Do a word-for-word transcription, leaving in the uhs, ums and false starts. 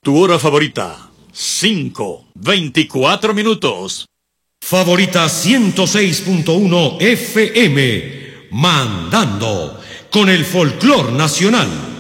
Tu hora favorita, cinco, veinticuatro minutos. Favorita ciento seis punto uno F M, mandando con el folclor nacional.